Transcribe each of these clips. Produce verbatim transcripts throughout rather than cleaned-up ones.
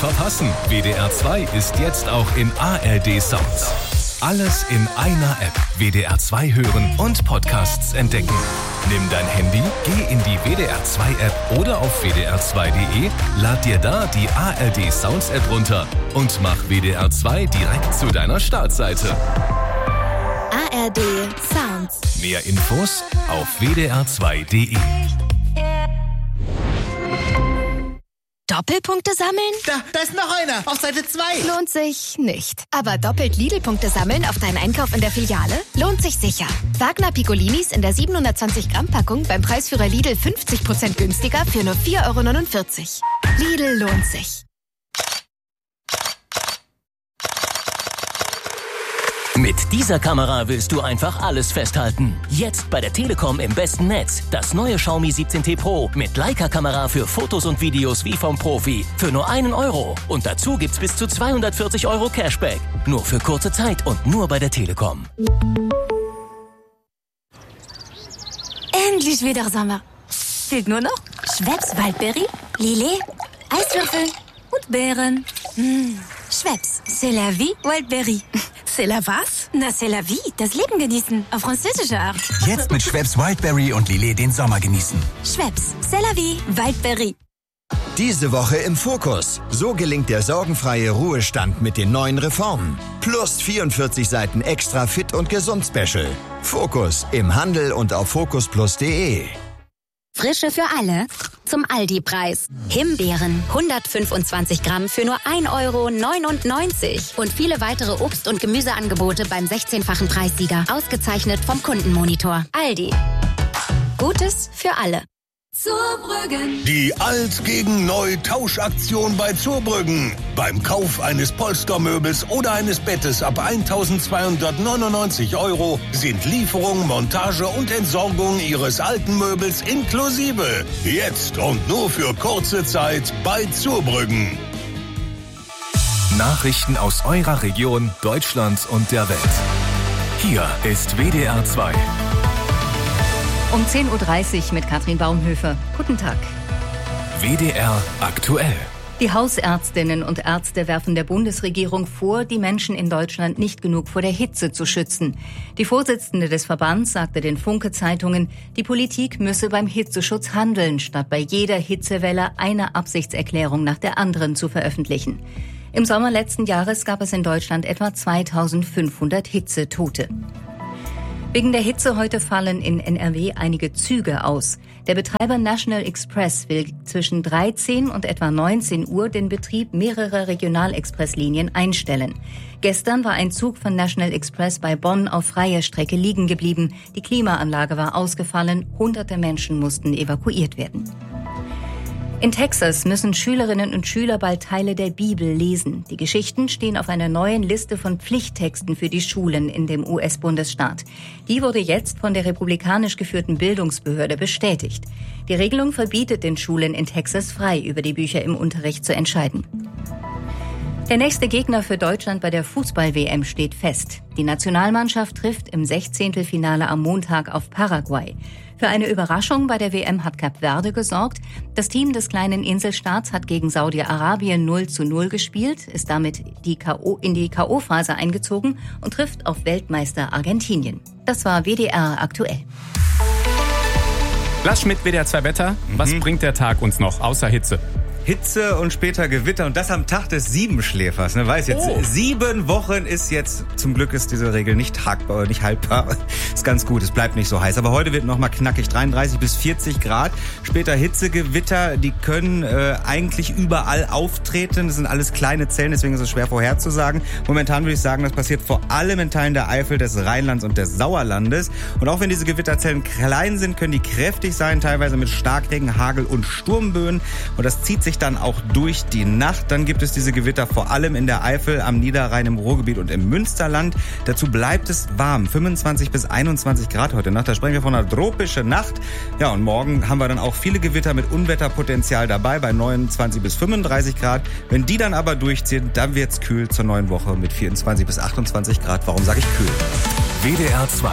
verpassen. W D R zwei ist jetzt auch in A R D Sounds. Alles in einer App. W D R zwei hören und Podcasts entdecken. Nimm dein Handy, geh in die W D R zwei App oder auf w d r zwei punkt d e, lad dir da die A R D Sounds App runter und mach W D R zwei direkt zu deiner Startseite. A R D Sounds. Mehr Infos auf w d r zwei punkt d e. Doppelpunkte sammeln? Da, da ist noch einer, auf Seite zwei. Lohnt sich nicht. Aber doppelt Lidl-Punkte sammeln auf deinen Einkauf in der Filiale? Lohnt sich sicher. Wagner Piccolinis in der siebenhundertzwanzig Gramm Packung beim Preisführer Lidl fünfzig Prozent günstiger für nur vier Euro neunundvierzig. Lidl lohnt sich. Mit dieser Kamera willst du einfach alles festhalten. Jetzt bei der Telekom im besten Netz. Das neue Xiaomi siebzehn T Pro mit Leica-Kamera für Fotos und Videos wie vom Profi. Für nur einen Euro. Und dazu gibt's bis zu zweihundertvierzig Euro Cashback. Nur für kurze Zeit und nur bei der Telekom. Endlich wieder Sommer. Fehlt nur noch Schweppes Waldbeere, Lillet, Eiswürfel und Beeren. Mmh. Schweppes, c'est la vie, Wildberry. C'est la was? Na, c'est la vie, das Leben genießen, auf französische Art. Jetzt mit Schweppes Wildberry und Lillet den Sommer genießen. Schweppes, c'est la vie, Wildberry. Diese Woche im Fokus. So gelingt der sorgenfreie Ruhestand mit den neuen Reformen. Plus vierundvierzig Seiten extra fit und gesund Special. Fokus im Handel und auf fokus plus punkt d e. Frische für alle zum Aldi-Preis. Himbeeren hundertfünfundzwanzig Gramm für nur ein Euro neunundneunzig. Und viele weitere Obst- und Gemüseangebote beim sechzehnfachen Preissieger. Ausgezeichnet vom Kundenmonitor. Aldi. Gutes für alle. Zurbrüggen. Die Alt gegen Neu Tauschaktion bei Zurbrüggen. Beim Kauf eines Polstermöbels oder eines Bettes ab eintausendzweihundertneunundneunzig Euro sind Lieferung, Montage und Entsorgung Ihres alten Möbels inklusive. Jetzt und nur für kurze Zeit bei Zurbrüggen. Nachrichten aus eurer Region, Deutschland und der Welt. Hier ist W D R zwei. Um zehn Uhr dreißig mit Katrin Baumhöfer. Guten Tag. W D R aktuell. Die Hausärztinnen und Ärzte werfen der Bundesregierung vor, die Menschen in Deutschland nicht genug vor der Hitze zu schützen. Die Vorsitzende des Verbands sagte den Funke-Zeitungen, die Politik müsse beim Hitzeschutz handeln, statt bei jeder Hitzewelle eine Absichtserklärung nach der anderen zu veröffentlichen. Im Sommer letzten Jahres gab es in Deutschland etwa zweitausendfünfhundert Hitzetote. Wegen der Hitze heute fallen in N R W einige Züge aus. Der Betreiber National Express will zwischen dreizehn und etwa neunzehn Uhr den Betrieb mehrerer Regionalexpresslinien einstellen. Gestern war ein Zug von National Express bei Bonn auf freier Strecke liegen geblieben. Die Klimaanlage war ausgefallen, hunderte Menschen mussten evakuiert werden. In Texas müssen Schülerinnen und Schüler bald Teile der Bibel lesen. Die Geschichten stehen auf einer neuen Liste von Pflichttexten für die Schulen in dem U S-Bundesstaat. Die wurde jetzt von der republikanisch geführten Bildungsbehörde bestätigt. Die Regelung verbietet den Schulen in Texas frei, über die Bücher im Unterricht zu entscheiden. Der nächste Gegner für Deutschland bei der Fußball-W M steht fest. Die Nationalmannschaft trifft im Sechzehntelfinale am Montag auf Paraguay. Für eine Überraschung bei der W M hat Kap Verde gesorgt. Das Team des kleinen Inselstaats hat gegen Saudi-Arabien null zu null gespielt, ist damit die K O in die K O-Phase eingezogen und trifft auf Weltmeister Argentinien. Das war W D R aktuell. Lars Schmidt, W D R zwei Wetter. Was mhm. bringt der Tag uns noch, außer Hitze? Hitze und später Gewitter und das am Tag des Siebenschläfers. Ne, weiß jetzt, oh. sieben Wochen ist jetzt, zum Glück ist diese Regel nicht hackbar oder nicht haltbar. Ist ganz gut, es bleibt nicht so heiß. Aber heute wird noch mal knackig, dreiunddreißig bis vierzig Grad. Später Hitzegewitter, die können äh, eigentlich überall auftreten. Das sind alles kleine Zellen, deswegen ist es schwer vorherzusagen. Momentan würde ich sagen, das passiert vor allem in Teilen der Eifel, des Rheinlands und des Sauerlandes. Und auch wenn diese Gewitterzellen klein sind, können die kräftig sein, teilweise mit Starkregen, Hagel und Sturmböen. Und das zieht sich dann auch durch die Nacht. Dann gibt es diese Gewitter vor allem in der Eifel, am Niederrhein, im Ruhrgebiet und im Münsterland. Dazu bleibt es warm, fünfundzwanzig bis einundzwanzig Grad heute Nacht. Da sprechen wir von einer tropischen Nacht. Ja, und morgen haben wir dann auch viele Gewitter mit Unwetterpotenzial dabei, bei neunundzwanzig bis fünfunddreißig Grad. Wenn die dann aber durchziehen, dann wird's kühl zur neuen Woche mit vierundzwanzig bis achtundzwanzig Grad. Warum sage ich kühl? W D R zwei.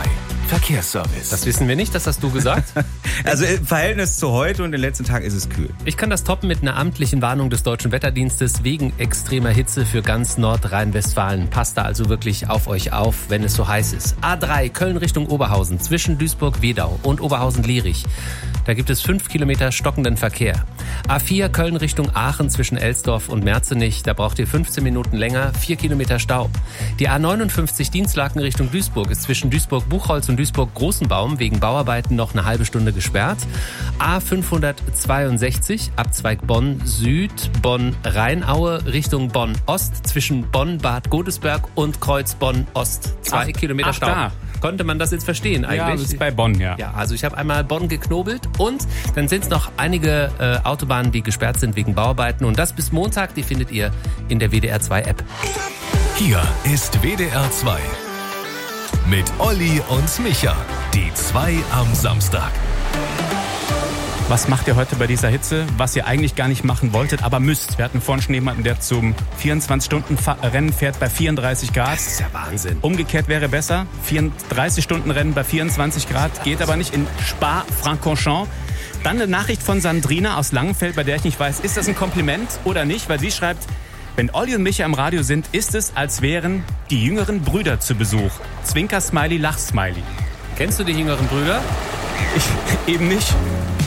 Verkehrsservice. Das wissen wir nicht, das hast du gesagt. Also im Verhältnis zu heute und den letzten Tagen ist es kühl. Ich kann das toppen mit einer amtlichen Warnung des Deutschen Wetterdienstes wegen extremer Hitze für ganz Nordrhein-Westfalen. Passt da also wirklich auf euch auf, wenn es so heiß ist. A drei Köln Richtung Oberhausen zwischen Duisburg-Wedau und Oberhausen-Lierich. Da gibt es fünf Kilometer stockenden Verkehr. A vier Köln Richtung Aachen zwischen Elsdorf und Merzenich. Da braucht ihr fünfzehn Minuten länger, vier Kilometer Stau. Die A neunundfünfzig Dienstlaken Richtung Duisburg ist zwischen Duisburg-Buchholz und Duisburg-Großenbaum wegen Bauarbeiten noch eine halbe Stunde gesperrt. A fünfhundertzweiundsechzig Abzweig Bonn Süd, Bonn-Rheinaue Richtung Bonn-Ost zwischen Bonn-Bad Godesberg und Kreuz Bonn-Ost. Zwei ach, Kilometer ach, Stau. Da. Konnte man das jetzt verstehen eigentlich? Ja, das ist bei Bonn, ja. Ja, also ich habe einmal Bonn geknobelt und dann sind es noch einige äh, Autobahnen, die gesperrt sind wegen Bauarbeiten und das bis Montag, die findet ihr in der W D R zwei App. Hier ist W D R zwei mit Olli und Micha, die zwei am Samstag. Was macht ihr heute bei dieser Hitze, was ihr eigentlich gar nicht machen wolltet, aber müsst? Wir hatten vorhin schon jemanden, der zum vierundzwanzig-Stunden-Rennen fährt bei vierunddreißig Grad. Das ist ja Wahnsinn. Umgekehrt wäre besser. vierunddreißig-Stunden-Rennen bei vierundzwanzig Grad, geht aber nicht in Spa-Francorchamps. Dann eine Nachricht von Sandrina aus Langenfeld, bei der ich nicht weiß, ist das ein Kompliment oder nicht? Weil sie schreibt, wenn Olli und Micha im Radio sind, ist es, als wären die jüngeren Brüder zu Besuch. Zwinker-Smiley, Lach-Smiley. Kennst du die jüngeren Brüder? Ich eben nicht.